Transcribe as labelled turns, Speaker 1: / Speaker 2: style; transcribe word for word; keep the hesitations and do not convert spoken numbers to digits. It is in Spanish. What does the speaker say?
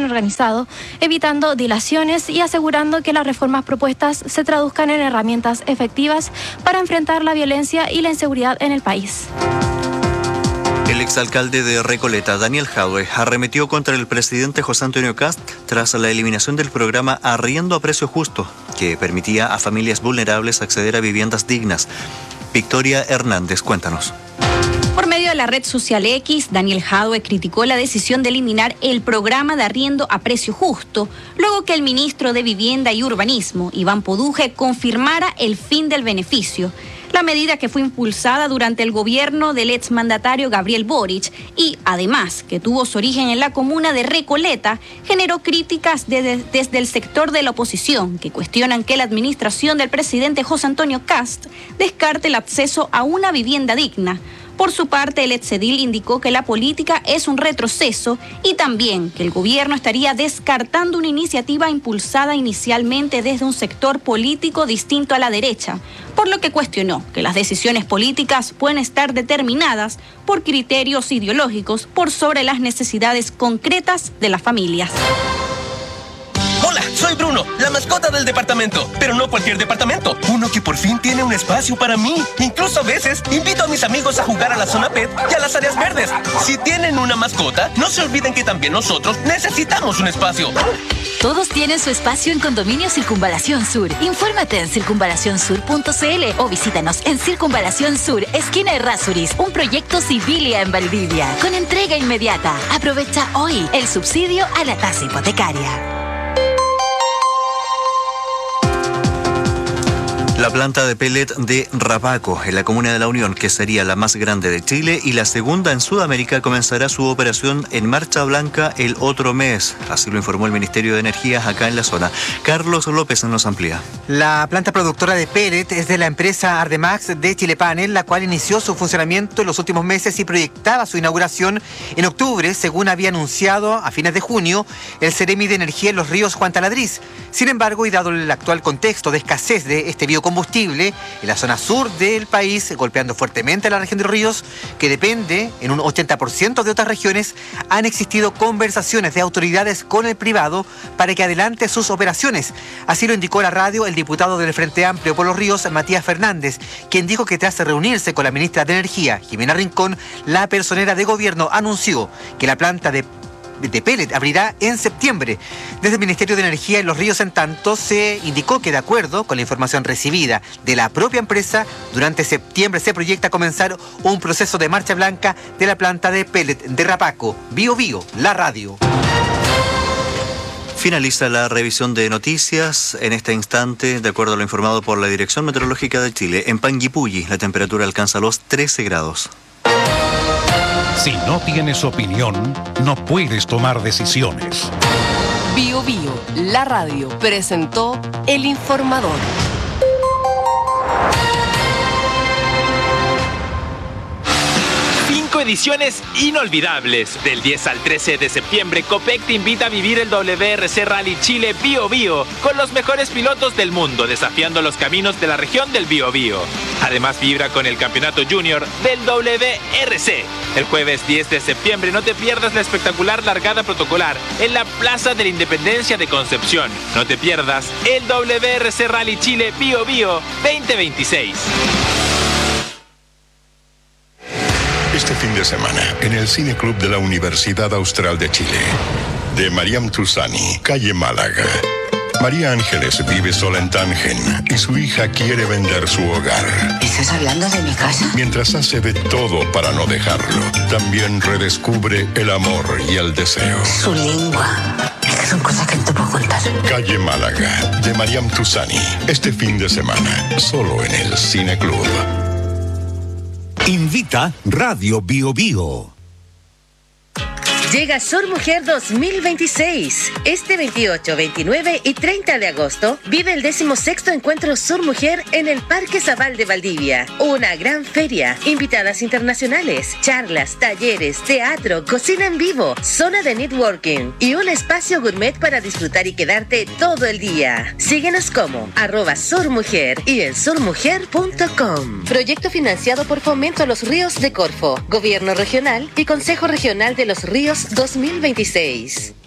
Speaker 1: crimen organizado, evitando dilaciones y asegurando que las reformas propuestas se traduzcan en herramientas efectivas para enfrentar la violencia y la inseguridad en el país.
Speaker 2: El exalcalde de Recoleta, Daniel Jadwe, arremetió contra el presidente José Antonio Kast tras la eliminación del programa Arriendo a Precio Justo, que permitía a familias vulnerables acceder a viviendas dignas. Victoria Hernández, cuéntanos.
Speaker 3: Por medio de la red social X, Daniel Jadwe criticó la decisión de eliminar el programa de arriendo a precio justo, luego que el ministro de Vivienda y Urbanismo, Iván Poduje, confirmara el fin del beneficio. La medida que fue impulsada durante el gobierno del exmandatario Gabriel Boric y, además, que tuvo su origen en la comuna de Recoleta, generó críticas de, de, desde el sector de la oposición, que cuestionan que la administración del presidente José Antonio Kast descarte el acceso a una vivienda digna. Por su parte, el exedil indicó que la política es un retroceso y también que el gobierno estaría descartando una iniciativa impulsada inicialmente desde un sector político distinto a la derecha, por lo que cuestionó que las decisiones políticas pueden estar determinadas por criterios ideológicos por sobre las necesidades concretas de las familias.
Speaker 4: Hola, soy Bruno, la mascota del departamento, pero no cualquier departamento, uno que por fin tiene un espacio para mí. Incluso a veces invito a mis amigos a jugar a la zona pet y a las áreas verdes. Si tienen una mascota, no se olviden que también nosotros necesitamos un espacio.
Speaker 5: Todos tienen su espacio en Condominio Circunvalación Sur. Infórmate en circunvalación sur punto c l o visítanos en Circunvalación Sur, esquina Errázuriz, un proyecto Civilia en Valdivia, con entrega inmediata. Aprovecha hoy el subsidio a la tasa hipotecaria.
Speaker 2: La planta de pellet de Rapaco, en la comuna de La Unión, que sería la más grande de Chile y la segunda en Sudamérica, comenzará su operación en marcha blanca el otro mes. Así lo informó el Ministerio de Energía acá en la zona. Carlos López nos amplía.
Speaker 6: La planta productora de pellet es de la empresa Ardemax de Chilepanel, la cual inició su funcionamiento en los últimos meses y proyectaba su inauguración en octubre, según había anunciado a fines de junio el Ceremi de Energía en Los Ríos, Juan Taladriz. Sin embargo, y dado el actual contexto de escasez de este biocombustible en la zona sur del país, golpeando fuertemente a la región de Los Ríos, que depende en un ochenta por ciento de otras regiones, han existido conversaciones de autoridades con el privado para que adelante sus operaciones. Así lo indicó a la radio el diputado del Frente Amplio por Los Ríos, Matías Fernández, quien dijo que tras reunirse con la ministra de Energía, Jimena Rincón, la personera de gobierno anunció que la planta de de pellet abrirá en septiembre. Desde el Ministerio de Energía en Los Ríos, en tanto, se indicó que de acuerdo con la información recibida de la propia empresa, durante septiembre se proyecta comenzar un proceso de marcha blanca de la planta de pellet de Rapaco. Bio Bio, la radio.
Speaker 2: Finaliza la revisión de noticias en este instante, de acuerdo a lo informado por la Dirección Meteorológica de Chile. En Panguipulli la temperatura alcanza los trece grados.
Speaker 7: Si no tienes opinión, no puedes tomar decisiones.
Speaker 8: Bio Bio, la radio, presentó El Informador.
Speaker 9: Cinco ediciones inolvidables. Del diez al trece de septiembre, Copec te invita a vivir el W R C Rally Chile Bio Bio con los mejores pilotos del mundo desafiando los caminos de la región del Bio Bio. Además, vibra con el campeonato junior del W R C. El jueves diez de septiembre no te pierdas la espectacular largada protocolar en la Plaza de la Independencia de Concepción. No te pierdas el W R C Rally Chile Bio Bio veinte veintiséis.
Speaker 10: Este fin de semana, en el Cine Club de la Universidad Austral de Chile, de Mariam Truzani, calle Málaga. María Ángeles vive sola en Tánger y su hija quiere vender su hogar.
Speaker 11: ¿Estás hablando de mi casa?
Speaker 10: Mientras hace de todo para no dejarlo, también redescubre el amor y el deseo.
Speaker 11: Su lengua. Es que son cosas que no te puedo contar.
Speaker 10: Calle Málaga, de Mariam Truzani. Este fin de semana, solo en el Cine Club.
Speaker 7: Invita Radio Bio Bio.
Speaker 12: Llega Sor Mujer dos mil veintiséis. Este veintiocho, veintinueve y treinta de agosto vive el decimosexto encuentro Sor Mujer en el Parque Zabal de Valdivia. Una gran feria, invitadas internacionales, charlas, talleres, teatro, cocina en vivo, zona de networking y un espacio gourmet para disfrutar y quedarte todo el día. Síguenos como arroba Sor Mujer y en sor mujer punto com. Proyecto financiado por Fomento a los Ríos de Corfo, Gobierno Regional y Consejo Regional de los Ríos dos mil veintiséis.